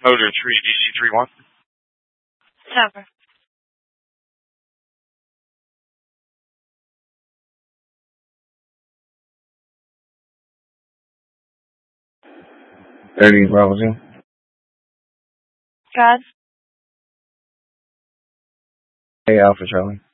Motor 3 DC31. Never. Bravo 2. God. Hey, Alpha Charlie.